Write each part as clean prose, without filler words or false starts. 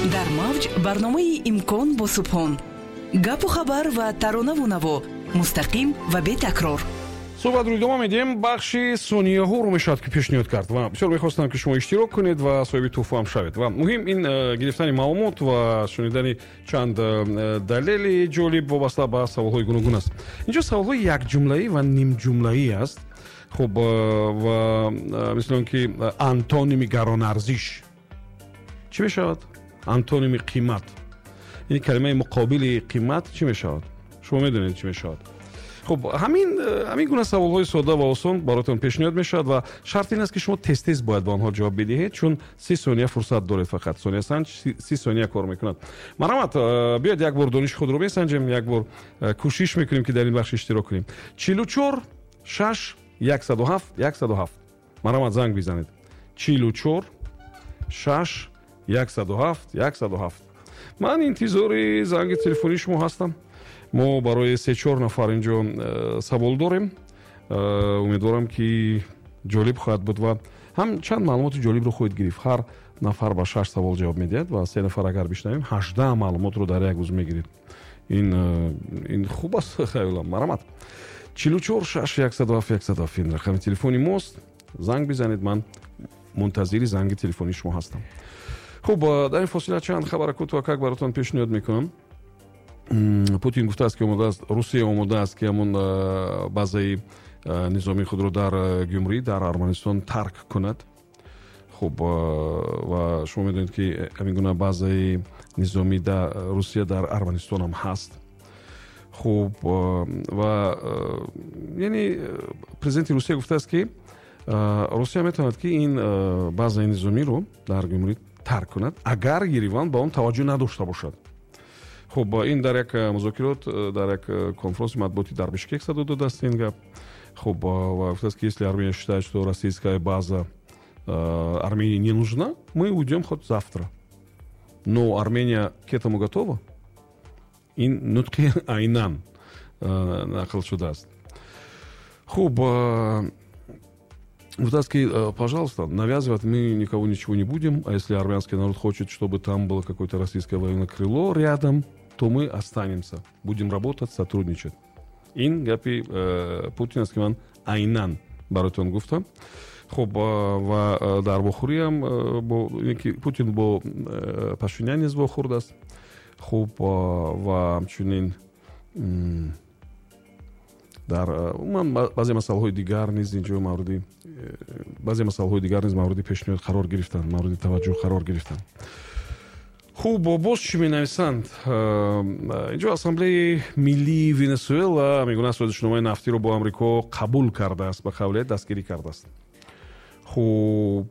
дар мавҷ барномаи имкон бо субҳон. гапу хабар ва таронаву наво мустақим ва бетакрор. суҳбат рӯи дома медиҳем. бахши сонияҳоро мешавад ки пешниҳод кард ва бисёр мехостам ки шумо иштирок кунед ва соҳиби туҳфа ҳам шавед. ва муҳим ин гирифтани маълумот ва шунидани чанд далели ҷолиб вобаста ба саволҳои гуногун аст. инҷо саволҳои якҷумлаӣ ва нимҷумлаӣ аст. хуб ва мисли он ки антоними гаронарзиш чӣ мешавад? антоними қимат, яъне калимаи муқобили қимат чӣ мешавад? шумо медонед чӣ мешавад? хуб ҳамин гуна саволҳои содда ва осон баротон пешниҳод мешавад ва шарт ин аст ки шумо тез бояд ба онҳо ҷавоб бидиҳед, чун 30 сония фурсат доред. фақат сония санҷ 30 сония кор мекунад. марҳамат, биёед як бор дониши худро месанҷем, як бор кӯшиш мекунем ки дар ин бахш иштирок кунем. 44 6 107 107. марҳамат, занг бизанед. 44 6 107 107. ман интизори занги телефони шумо ҳастам. мо барои 3-4 нафар инҷо савол дорем. умедворам ки ҷолиб хоҳад буд ва ҳам чанд маълумоти ҷолибро хоҳед гирифт. ҳар нафар ба 6 савол ҷавоб медиҳад ва 3 нафар агар бишнавем 18 маълумотро дар як рӯз мегиред. ин хуб аст хаёлам. марҳамат. 44 6 107 107 ин рақами телефони мост. занг бизанед, ман мунтазири занги телефони шумо ҳастам. хуб, дар ин фосила чанд хабара кӯтоҳакак баротон пешниҳод мекунам. путин гуфтааст ки русия омодааст ки ҳамон базаи низомии худро дар гюмрӣ дар Арманистон тарк кунад. хуб, ва шумо медонед ки ҳамин гуна базаи низомӣ русия дар Арманистон ҳам ҳаст. хуб, ва яъне президенти русия гуфтааст ки русия метавонад ки ин базаи низомиро дар гюмрӣ тарк кунад агар Ереван ба он таваҷҷӯҳ надошта бошад. хуб, ин дар як музокирот, дар як конфронси матбуотӣ дар Бишкек садо додааст ин гап. хуб, ва гуфтааст ки если Армения считает, что российская база Армении не нужна, мы уйдем хоть завтра. Но Армения к этому готова? Ин нутқи айнан нақл шудааст. хуб, гуфтааст ки, пожалуйста, навязывать мы никого ничего не будем, а если армянский народ хочет, чтобы там было какое-то российское военное крыло рядом, то мы останемся, будем работать, сотрудничать. Ин гапи Путин аст ки ман айнан баротон гуфтам. хуб, ва дар вохӯриам Путин бо Пашинян низ вохӯрдааст. хуб, ва ҳамчунин дар ман баъзе масъалаҳои дигар низ инҷо мавриди пешниҳод қарор гирифтанд, мавриди таваҷҷӯҳ қарор гирифтанд. хуб, боз чӣ менависанд? инҷо ассамблеяи миллии Венесуэла мегӯяд созишномаи нафтиро бо амрико қабул кардааст, ба қавлият дастгирӣ кардааст. хуб,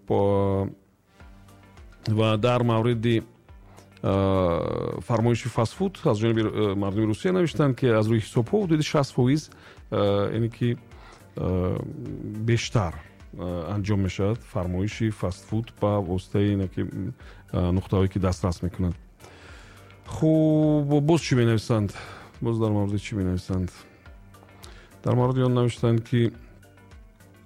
ва дар мавриди фармоиши фастфуд аз ҷониби мардуми Русия навиштанд ки аз рӯи ҳисобҳо ҳудуди 60% яъне ки бештар анҷом мешавад фармоиши фастфуд ба воситаи нуқтаҳое ки дастрас мекунанд. хуб, боз чӣ менависанд? боз дар мавриди чӣ менависанд? дар мавриди он навиштанд ки